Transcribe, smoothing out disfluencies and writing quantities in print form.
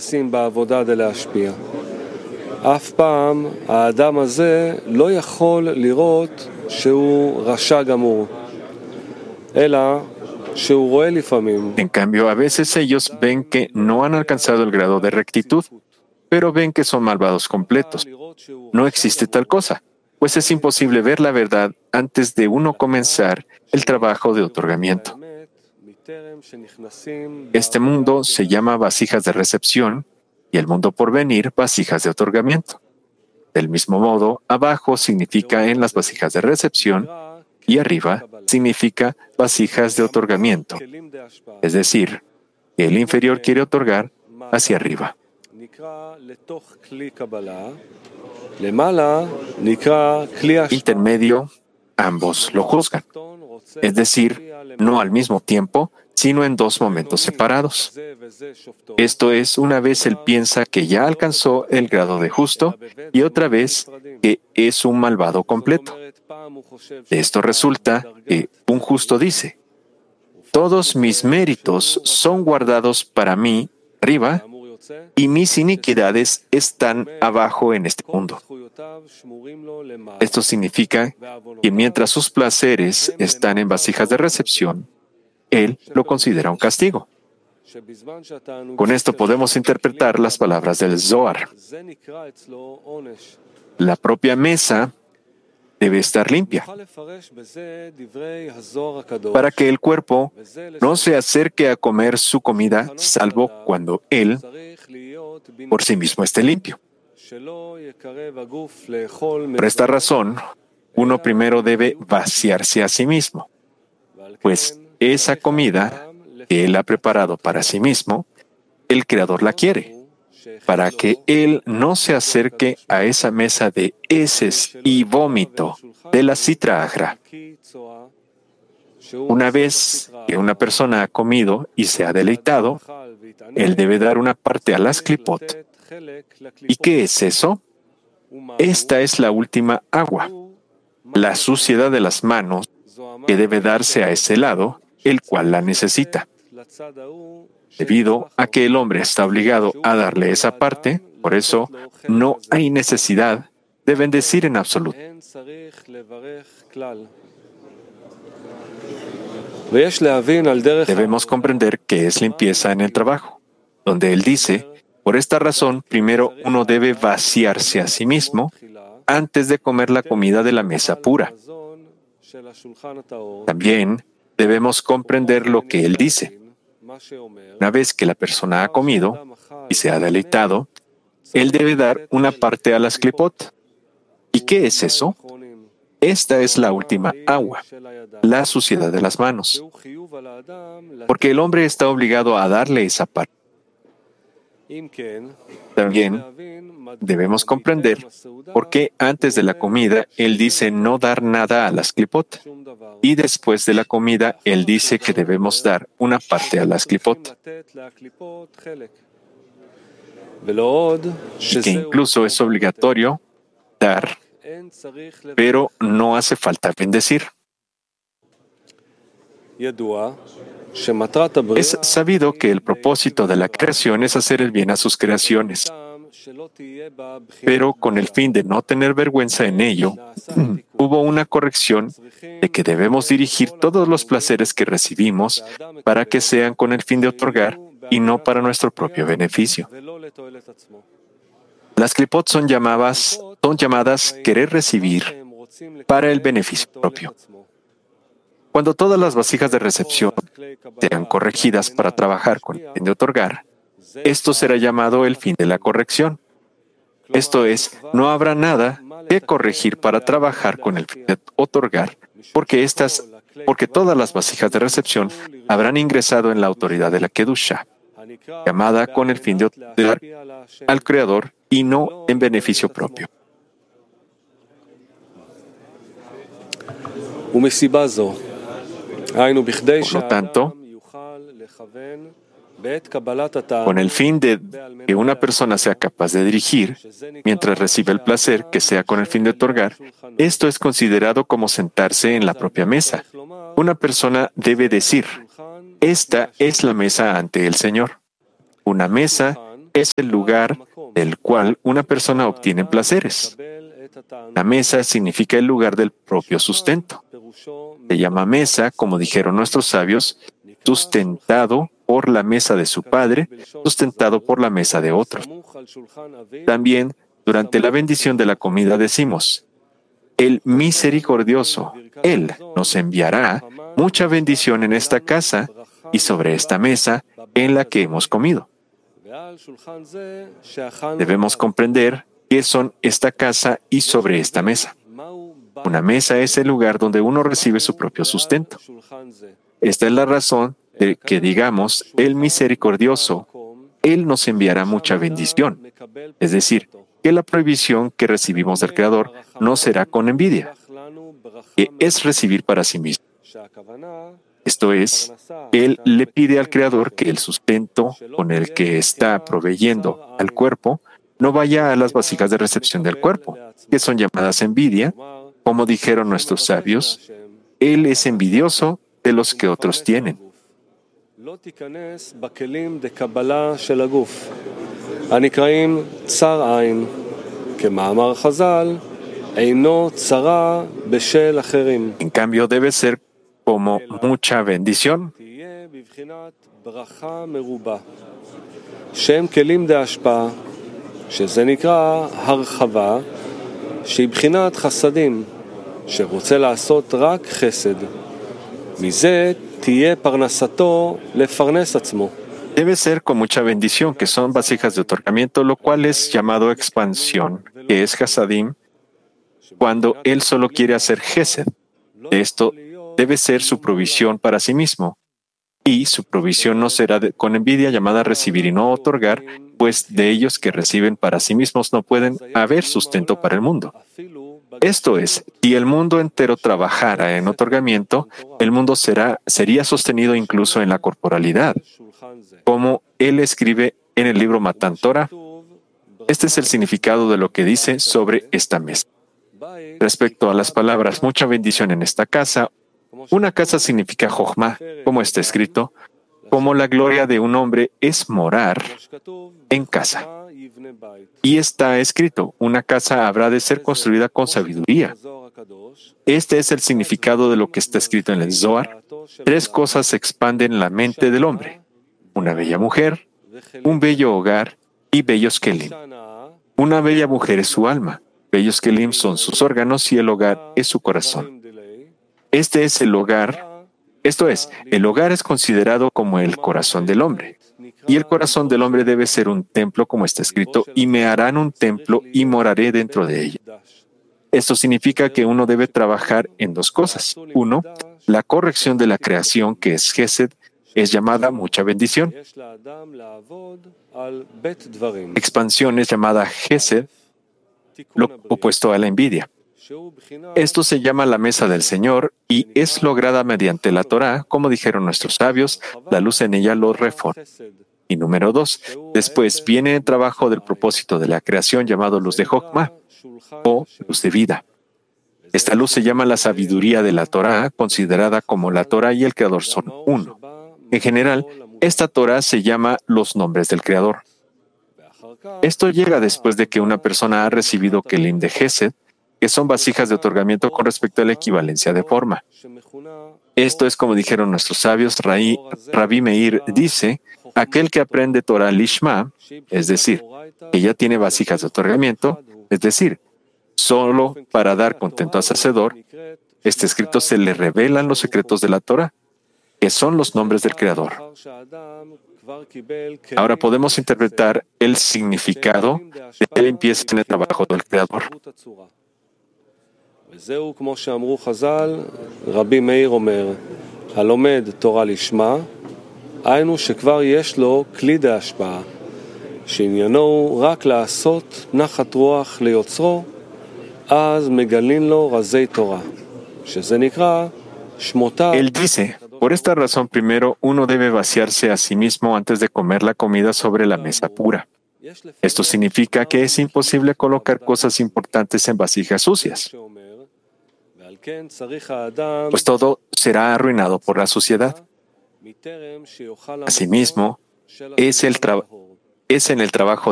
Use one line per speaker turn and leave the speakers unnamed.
אף פעם האדם הזה לא יכול לראות שהוא רשע גמור, אלא שהוא רואה לפעמים.
En cambio, a veces ellos ven que no han alcanzado el grado de rectitud, pero ven que son malvados completos. No existe tal cosa, pues es imposible ver la verdad antes de uno comenzar el trabajo de otorgamiento. Este mundo se llama vasijas de recepción y el mundo por venir vasijas de otorgamiento. Del mismo modo, abajo significa en las vasijas de recepción y arriba significa vasijas de otorgamiento, es decir, que el inferior quiere otorgar hacia arriba. Intermedio, ambos lo juzgan, es decir, no al mismo tiempo, sino en dos momentos separados. Esto es, una vez él piensa que ya alcanzó el grado de justo y otra vez que es un malvado completo. De esto resulta que un justo dice: todos mis méritos son guardados para mí arriba y mis iniquidades están abajo en este mundo. Esto significa que mientras sus placeres están en vasijas de recepción, él lo considera un castigo. Con esto podemos interpretar las palabras del Zohar. La propia mesa debe estar limpia para que el cuerpo no se acerque a comer su comida, salvo cuando él por sí mismo esté limpio. Por esta razón, uno primero debe vaciarse a sí mismo, pues esa comida que él ha preparado para sí mismo, el Creador la quiere, para que él no se acerque a esa mesa de heces y vómito de la Sitra Achra. Una vez que una persona ha comido y se ha deleitado, él debe dar una parte a las klipot. ¿Y qué es eso? Esta es la última agua, la suciedad de las manos que debe darse a ese lado, el cual la necesita. Debido a que el hombre está obligado a darle esa parte, por eso no hay necesidad de bendecir en absoluto. Debemos comprender que es limpieza en el trabajo, donde él dice: por esta razón, primero uno debe vaciarse a sí mismo antes de comer la comida de la mesa pura. También debemos comprender lo que él dice. Una vez que la persona ha comido y se ha deleitado, él debe dar una parte a las klipot. ¿Y qué es eso? Esta es la última agua, la suciedad de las manos, porque el hombre está obligado a darle esa parte. También debemos comprender por qué antes de la comida él dice no dar nada a las klipot y después de la comida él dice que debemos dar una parte a las klipot. Y que incluso es obligatorio dar, pero no hace falta bendecir. Es sabido que el propósito de la creación es hacer el bien a sus creaciones, pero con el fin de no tener vergüenza en ello, hubo una corrección de que debemos dirigir todos los placeres que recibimos para que sean con el fin de otorgar y no para nuestro propio beneficio. Las klipot son llamadas querer recibir para el beneficio propio. Cuando todas las vasijas de recepción sean corregidas para trabajar con el fin de otorgar, esto será llamado el fin de la corrección. Esto es, no habrá nada que corregir para trabajar con el fin de otorgar, porque todas las vasijas de recepción habrán ingresado en la autoridad de la Kedusha, llamada con el fin de otorgar al Creador y no en beneficio propio. Por lo tanto, con el fin de que una persona sea capaz de dirigir, mientras recibe el placer, que sea con el fin de otorgar, esto es considerado como sentarse en la propia mesa. Una persona debe decir: esta es la mesa ante el Señor, una mesa es el lugar del cual una persona obtiene placeres. La mesa significa el lugar del propio sustento. Se llama mesa, como dijeron nuestros sabios, sustentado por la mesa de su padre, sustentado por la mesa de otros. También, durante la bendición de la comida decimos, el misericordioso, Él nos enviará mucha bendición en esta casa y sobre esta mesa en la que hemos comido. Debemos comprender qué son esta casa y sobre esta mesa. Una mesa es el lugar donde uno recibe su propio sustento. Esta es la razón de que digamos, el misericordioso, Él nos enviará mucha bendición. Es decir, que la prohibición que recibimos del Creador no será con envidia, que es recibir para sí mismo. Esto es, Él le pide al Creador que el sustento con el que está proveyendo al cuerpo no vaya a las vasijas de recepción del cuerpo, que son llamadas envidia. Como dijeron nuestros sabios, Él es envidioso de los que otros tienen. En cambio, debe ser como mucha bendición.
שזה נקרא הרחבה, שהיא בחינת חסדים, שרוצה לעשות רק חסד. מזה תהיה פרנסתו לפרנס עצמו.
Debe ser con mucha bendición, que son vasijas de otorgamiento, lo cual es llamado expansión, que es hasadim, cuando él solo quiere hacer gesed. Esto debe ser su provisión para sí mismo. Y su provisión no será con envidia llamada recibir y no otorgar, pues de ellos que reciben para sí mismos no pueden haber sustento para el mundo. Esto es, si el mundo entero trabajara en otorgamiento, el mundo sería sostenido incluso en la corporalidad. Como él escribe en el libro Matan Torah, este es el significado de lo que dice sobre esta mesa. Respecto a las palabras mucha bendición en esta casa, una casa significa Jochma, como está escrito, como la gloria de un hombre es morar en casa. Y está escrito, una casa habrá de ser construida con sabiduría. Este es el significado de lo que está escrito en el Zohar. 3 cosas expanden la mente del hombre: una bella mujer, un bello hogar y bellos kelim. Una bella mujer es su alma, bellos kelim son sus órganos y el hogar es su corazón. Este es el hogar, esto es, el hogar es considerado como el corazón del hombre. Y el corazón del hombre debe ser un templo, como está escrito, y me harán un templo y moraré dentro de ella. Esto significa que uno debe trabajar en 2 cosas. 1, la corrección de la creación, que es Gesed, es llamada mucha bendición. Expansión es llamada Gesed, lo opuesto a la envidia. Esto se llama la mesa del Señor y es lograda mediante la Torá, como dijeron nuestros sabios, la luz en ella lo reforma. Y número 2, después viene el trabajo del propósito de la creación llamado luz de Jochma o luz de vida. Esta luz se llama la sabiduría de la Torá, considerada como la Torá y el Creador son uno. En general, esta Torá se llama los nombres del Creador. Esto llega después de que una persona ha recibido kelim de Gesed, que son vasijas de otorgamiento con respecto a la equivalencia de forma. Esto es como dijeron nuestros sabios. Rabbi Meir dice, aquel que aprende Torah Lishma, es decir, que ya tiene vasijas de otorgamiento, es decir, solo para dar contento al Hacedor, este escrito se le revelan los secretos de la Torah, que son los nombres del Creador. Ahora podemos interpretar el significado de que él empieza en el trabajo del Creador.
וזהו כמו שאמרו חז"ל, רבי מאיר אומר, הלומד תורה לשמה, היינו שכבר יש לו כלי דהשפעה, שעניינו הוא רק לעשות נחת רוח ליוצרו, אז מגלין לו רזי תורה, שזה נקרא שמותיו.
Él dice, por esta razón primero uno debe vaciarse a sí mismo antes de comer la comida sobre la mesa pura. Esto significa que es imposible colocar cosas importantes en vasijas sucias, pues todo será arruinado por la suciedad. Asimismo, es el trabajo. es en el trabajo